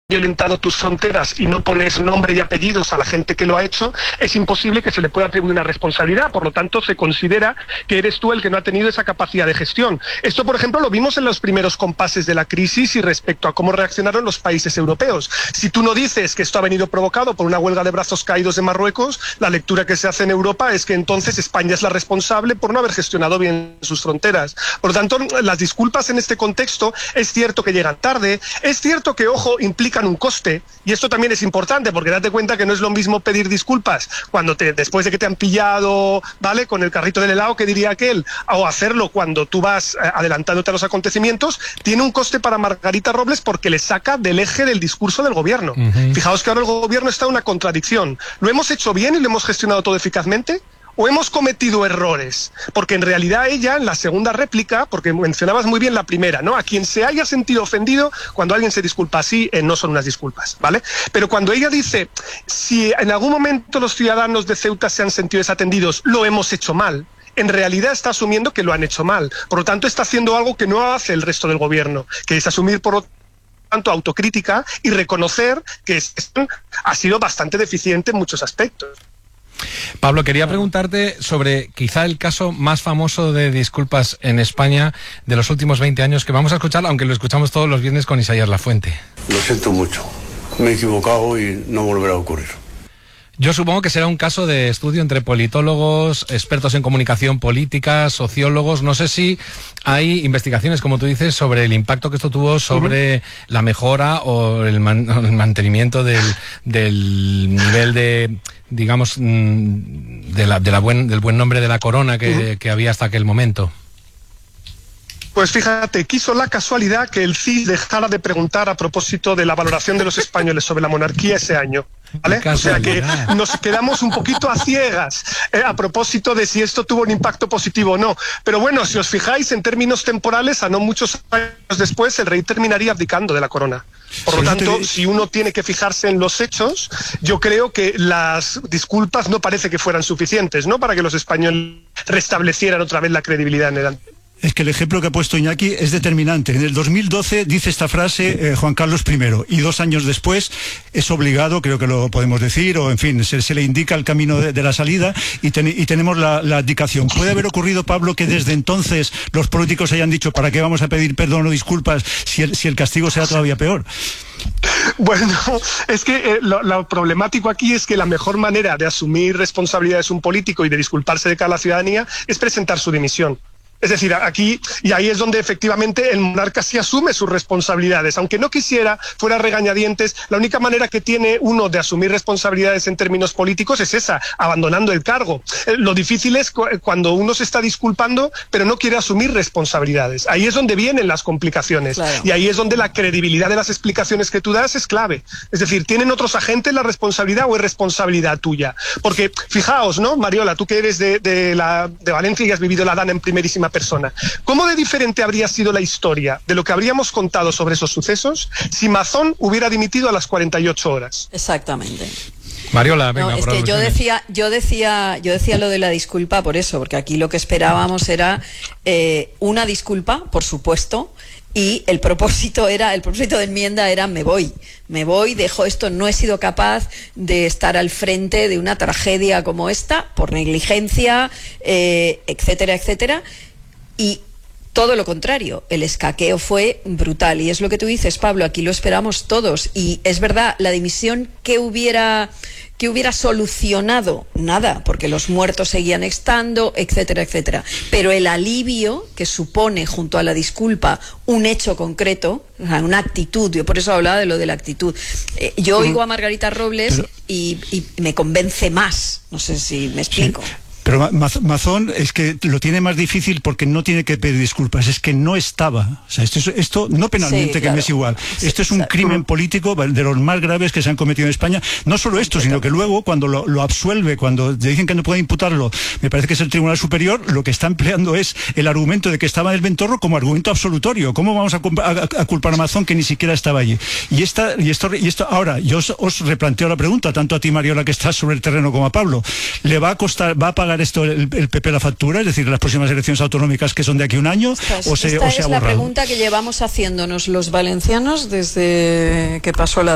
violentado tus fronteras y no pones nombre y apellidos a la gente que lo ha hecho, es imposible que se le pueda atribuir una responsabilidad. Por lo tanto, se considera que eres tú el que no ha tenido esa capacidad de gestión. Esto, por ejemplo, lo vimos en los primeros compases de la crisis y respecto a cómo reaccionaron los países europeos. Si tú no dices que esto ha venido provocado por una huelga de brazos caídos de Marruecos, la lectura que se hace en Europa es que entonces España es la responsable por no haber gestionado bien sus fronteras. Por lo tanto, las disculpas en este contexto es cierto que llegan tarde, es cierto que, ojo, implican un coste, y esto también es importante porque date cuenta que no es lo mismo pedir disculpas después de que te han pillado, ¿vale?, con el carrito del helado, que diría aquel, o hacerlo cuando tú vas adelantándote a los acontecimientos. Tiene un coste para Margarita Robles porque le saca del eje del discurso del gobierno. Fijaos que ahora el gobierno está en una contradicción. ¿Lo hemos hecho bien y lo hemos gestionado todo eficazmente? ¿O hemos cometido errores? Porque en realidad ella, en la segunda réplica, porque mencionabas muy bien la primera, ¿no? A quien se haya sentido ofendido, cuando alguien se disculpa así, no son unas disculpas, ¿vale? Pero cuando ella dice, si en algún momento los ciudadanos de Ceuta se han sentido desatendidos, lo hemos hecho mal, en realidad está asumiendo que lo han hecho mal. Por lo tanto, está haciendo algo que no hace el resto del gobierno, que es asumir por tanto autocrítica y reconocer que ha sido bastante deficiente en muchos aspectos. Pablo, quería preguntarte sobre quizá el caso más famoso de disculpas en España de los últimos 20 años, que vamos a escuchar, aunque lo escuchamos todos los viernes con Isaías Lafuente. Lo siento mucho, me he equivocado y no volverá a ocurrir. Yo supongo que será un caso de estudio entre politólogos, expertos en comunicación política, sociólogos. No sé si hay investigaciones, como tú dices, sobre el impacto que esto tuvo sobre la mejora o el mantenimiento del nivel de, digamos, del buen nombre de la corona que había hasta aquel momento. Pues fíjate, quiso la casualidad que el CIS dejara de preguntar a propósito de la valoración de los españoles sobre la monarquía ese año, ¿vale? O sea que nos quedamos un poquito a ciegas a propósito de si esto tuvo un impacto positivo o no. Pero bueno, si os fijáis en términos temporales, a no muchos años después el rey terminaría abdicando de la corona. Por lo tanto, si uno tiene que fijarse en los hechos, yo creo que las disculpas no parece que fueran suficientes, ¿no?, para que los españoles restablecieran otra vez la credibilidad en el... Es que el ejemplo que ha puesto Iñaki es determinante. En el 2012 dice esta frase Juan Carlos I, y 2 años después es obligado, creo que lo podemos decir, o en fin, se le indica el camino de la salida y tenemos la abdicación. ¿Puede haber ocurrido, Pablo, que desde entonces los políticos hayan dicho ¿para qué vamos a pedir perdón o disculpas si el castigo sea todavía peor? Bueno, es que lo problemático aquí es que la mejor manera de asumir responsabilidades un político y de disculparse de cara a la ciudadanía es presentar su dimisión. Es decir, aquí, y ahí es donde efectivamente el monarca sí asume sus responsabilidades. Aunque no quisiera, fuera regañadientes, la única manera que tiene uno de asumir responsabilidades en términos políticos es esa, abandonando el cargo. Lo difícil es cuando uno se está disculpando, pero no quiere asumir responsabilidades. Ahí es donde vienen las complicaciones. Claro. Y ahí es donde la credibilidad de las explicaciones que tú das es clave. Es decir, ¿tienen otros agentes la responsabilidad o es responsabilidad tuya? Porque, fijaos, ¿no, Mariola, tú que eres de Valencia y has vivido la Dana en primerísima persona, ¿cómo de diferente habría sido la historia de lo que habríamos contado sobre esos sucesos si Mazón hubiera dimitido a las 48 horas? Exactamente. Mariola, venga, no, es que yo decía lo de la disculpa por eso, porque aquí lo que esperábamos era una disculpa, por supuesto, y el propósito de enmienda era me voy, dejo esto, no he sido capaz de estar al frente de una tragedia como esta, por negligencia, etcétera, etcétera, y todo lo contrario, el escaqueo fue brutal, y es lo que tú dices, Pablo, aquí lo esperamos todos, y es verdad, la dimisión que hubiera solucionado nada, porque los muertos seguían estando, etcétera, etcétera. Pero el alivio que supone, junto a la disculpa, un hecho concreto, una actitud, yo por eso hablaba de lo de la actitud. Yo oigo a Margarita Robles y me convence más, no sé si me explico. Sí. Pero Mazón es que lo tiene más difícil porque no tiene que pedir disculpas, es que no estaba. O sea, esto no penalmente, sí, claro, que me es igual. Esto es un crimen político de los más graves que se han cometido en España. No solo esto, sino que luego cuando lo absuelve, cuando dicen que no puede imputarlo, me parece que es el Tribunal Superior, lo que está empleando es el argumento de que estaba en el Ventorro como argumento absolutorio. ¿Cómo vamos a culpar a Mazón que ni siquiera estaba allí? Y esto ahora, yo os replanteo la pregunta, tanto a ti, Mariola, que estás sobre el terreno, como a Pablo. ¿Le va a costar, va a pagar esto el PP la factura, es decir, las próximas elecciones autonómicas que son de aquí a un año? Esta es la pregunta que llevamos haciéndonos los valencianos desde que pasó la